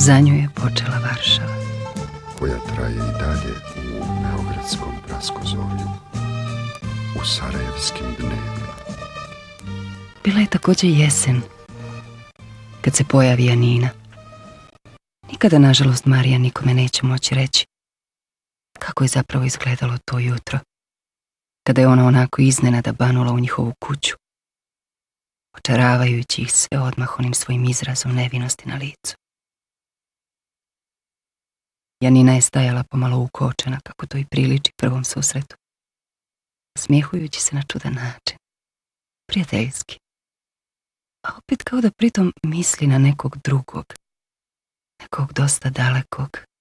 Za nju je počela Varšava, koja traje i dalje u beogradskom praskozorju, u sarajevskim dnevima. Bila je također jesen, kad se pojavi Janina. Nikada, nažalost, Marija nikome neće moći reći kako je zapravo izgledalo to jutro, kada je ona onako iznenada banula u njihovu kuću, očaravajući ih sve odmah onim svojim izrazom nevinosti na licu. Janina je stajala pomalo ukočena, kako to i priliči prvom susretu, smijehujući se na čudan način, prijateljski, a opet kao da pritom misli na nekog drugog, nekog dosta dalekog,